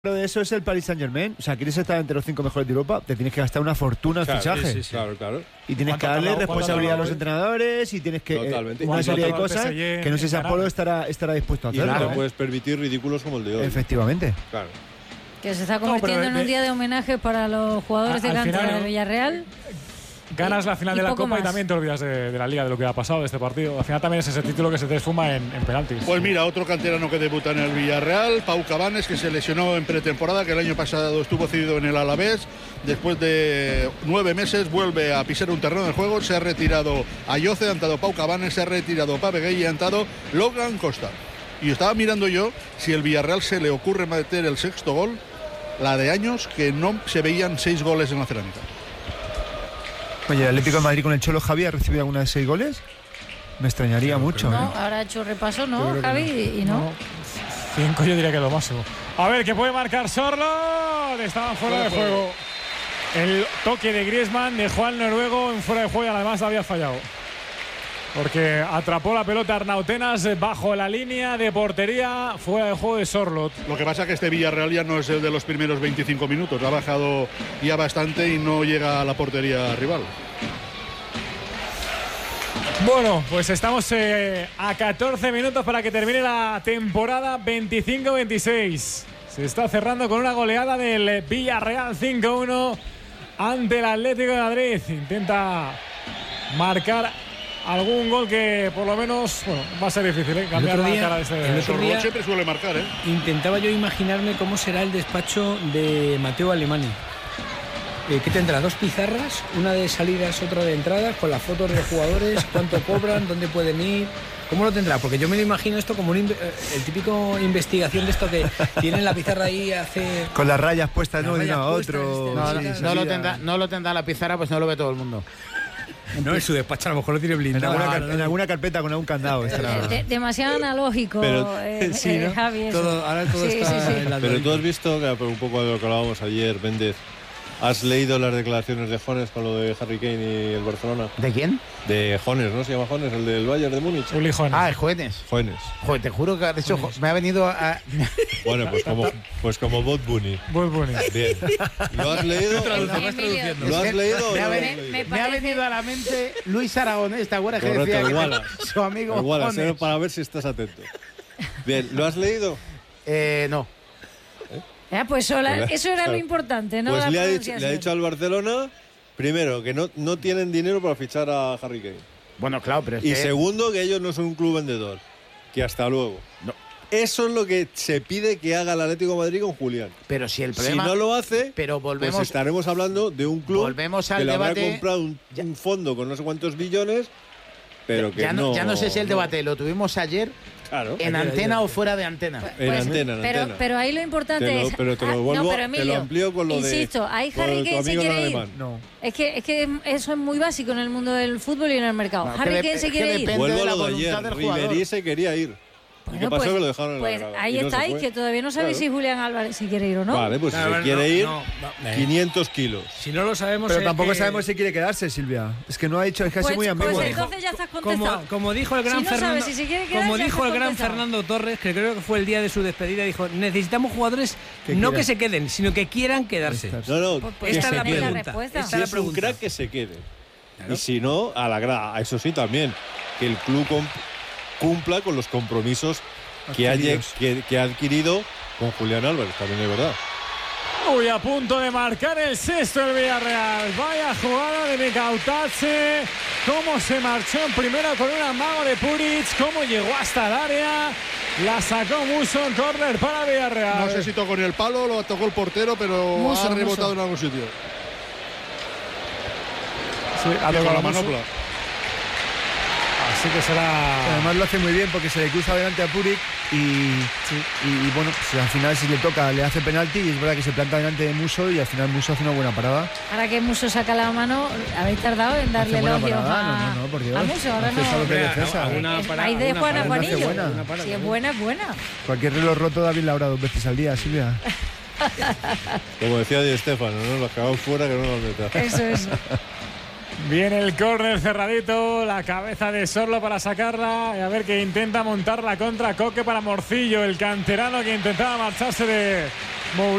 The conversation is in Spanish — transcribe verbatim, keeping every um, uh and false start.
Lo de eso es el Paris Saint-Germain. O sea, quieres estar entre los cinco mejores de Europa, te tienes que gastar una fortuna en claro, fichaje. Sí, sí, claro, claro. Y tienes que darle responsabilidad a los entrenadores y tienes que Totalmente. eh, una serie de cosas que no sé si Apolo estará, estará dispuesto a hacerlo. Y no te ¿eh? puedes permitir ridículos como el de hoy. Efectivamente. Claro. Que se está convirtiendo no, en un de... día de homenaje para los jugadores a, de cantera final, de Villarreal. Ganas la final de la Copa más. y también te olvidas de, de la Liga, de lo que ha pasado de este partido. Al final también es ese título que se te esfuma en, en penaltis. Pues mira, otro canterano que debuta en el Villarreal, Pau Cabanes, que se lesionó en pretemporada, que el año pasado estuvo cedido en el Alavés. Después de nueve meses vuelve a pisar un terreno de juego. Se ha retirado Ayoce, ha entrado Pau Cabanes, se ha retirado Pavegué y ha entrado Logan Costa. Y estaba mirando yo si el Villarreal se le ocurre meter el sexto gol, la de años que no se veían seis goles en la Cerámica. Oye, ¿el Atlético de Madrid con el Cholo Javi ha recibido alguna de seis goles? Me extrañaría sí, mucho. No, ¿eh? ahora ha hecho repaso, ¿no, Javi? No. Y no. no. Cinco yo diría que lo máximo. A ver, ¿qué puede marcar Sorloth? Estaban fuera de juego. El toque de Griezmann dejó al noruego en fuera de juego y además había fallado. Porque atrapó la pelota Arnautenas bajo la línea de portería, fuera de juego de Sorloth. Lo que pasa es que este Villarreal ya no es el de los primeros veinticinco minutos, ha bajado ya bastante y no llega a la portería rival. Bueno, pues estamos eh, a catorce minutos para que termine la temporada veinticinco veintiséis. Se está cerrando con una goleada del Villarreal cinco uno ante el Atlético de Madrid. Intenta marcar algún gol que por lo menos, bueno, va a ser difícil, ¿eh? Cambiar la cara de ese... El otro día siempre suele marcar, ¿eh? Intentaba yo imaginarme cómo será el despacho de Mateo Alemany. Eh, ¿Qué tendrá? Dos pizarras, una de salidas, otra de entradas, con las fotos de los jugadores, cuánto cobran, dónde pueden ir. ¿Cómo lo tendrá? Porque yo me lo imagino esto como un, el típico investigación de esto que tienen la pizarra ahí hace... Con las rayas puestas, no, rayas a otro. puestas, no, no, no, lo tendrá, no lo tendrá la pizarra, pues no lo ve todo el mundo. No, en su despacho a lo mejor lo tiene blindado. En alguna, no, no, en no. alguna carpeta con algún candado. De, de, demasiado analógico, pero, eh, sí, ¿no? eh, Javi. Todo, ahora todo sí, está sí, sí. en la Pero tú has visto, que un poco de lo que hablábamos ayer, Méndez, ¿has leído las declaraciones de Jones con lo de Harry Kane y el Barcelona? ¿De quién? De Jones, ¿no? Se llama Jones, el del Bayern de Múnich. Uli Jones. Ah, el Jones. Jones. Joder, te juro que de hecho me ha venido a... Bueno, pues como, pues como Bot Bunny. Bot Bunny. Bien. ¿Lo has leído? traduciendo. ¿Lo has leído o me, no ha lo has venido, leído? me me ha venido a la mente Luis Aragonés, ¿te acuerdas que Correcto, decía que iguala. su amigo Igual, Jones? solo para ver si estás atento. Bien, ¿lo has leído? Eh, no. Ya, pues eso, la, eso era Claro. lo importante, ¿no? Pues La le ha, dicho, le ha pronunciación. dicho al Barcelona, primero, que no, no tienen dinero para fichar a Harry Kane. Bueno, claro, pero es Y que... segundo, que ellos no son un club vendedor. Que hasta luego. No. Eso es lo que se pide que haga el Atlético de Madrid con Julián. Pero si el problema... Si no lo hace, pero volvemos, pues estaremos hablando de un club volvemos al que le habrá debate... comprado un, Ya. un fondo con no sé cuántos billones, pero que ya, no, no... ya no sé si el debate lo tuvimos ayer Claro. en antena o fuera de antena. En Pues, antena, en pero, antena. pero ahí lo importante Te lo- es... pero te lo ah, vuelvo- no, pero te lo Emilio, amplío con lo de- insisto, ahí con Harry tu Kane se amigo el quiere ir. alemán. No. Es que, es que eso es muy básico en el mundo del fútbol y en el mercado. No, Harry que Kane dep- se que quiere ir. depende Vuelvo de a la lo de voluntad ayer. del jugador. Ribery se quería ir. ¿Y Bueno, qué pasó? pues, Que lo dejaron en la pues grada. ahí Y no se estáis, fue. que todavía no sabéis Claro. si Julián Álvarez se quiere ir o no. Vale, pues Claro, si se no, quiere ir, no, no, eh. quinientos kilos. Si no lo sabemos... Pero es tampoco que... sabemos si quiere quedarse, Silvia. Es que no ha dicho, es que ha Pues, sido muy ambiguo. pues entonces ya estás contestado. Como, como dijo el gran Si no sabes Fernando, si se quiere quedar, como ya dijo está el gran contestado. Fernando Torres, que creo que fue el día de su despedida, dijo: necesitamos jugadores Que no quieran. que se queden, sino que quieran quedarse. Estás- No, no, Pues, pues que esta se es la esa es la quede. pregunta. respuesta. Esta Si es la es un pregunta. crack, que se quede. Claro. Y si no, a la grada. Eso sí, también, que el club com- cumpla con los compromisos que ha, lle- Adquiridos. que, que ha adquirido con Julián Álvarez, también es verdad. Uy, a punto de marcar el sexto el Villarreal. Vaya jugada de Micautache. Cómo se marchó en primera con un amago de Puric. Cómo llegó hasta el área. La sacó Musso en córner para Villarreal. No sé si tocó en el palo, lo tocó el portero, pero Musso, ha rebotado Musso. en algún sitio. Sí, ha Y con tocado la Musso. manopla. Así que será... Además lo hace muy bien porque se le cruza delante a Puric y, y, y, bueno, pues al final si le toca le hace penalti y es verdad que se planta delante de Musso y al final Musso hace una buena parada. Ahora que Musso saca la mano, habéis tardado en darle Hace buena elogios parada, a, no, no, no, por Dios. a Musso. Ahora Hace salvo no. que defensa. Una Es- para- Hay de una Juan para- a una hace Juanillo. buena. Una para- Si es buena, es buena. Cualquier reloj roto David Laura dos veces al día, Silvia. Como decía Di Stéfano, ¿no? Los cagados fuera que no los meta. Eso es. Viene el córner cerradito, la cabeza de Sorlo para sacarla y a ver que intenta montar la contra Coque para Morcillo, el canterano que intentaba marcharse de, Mourinho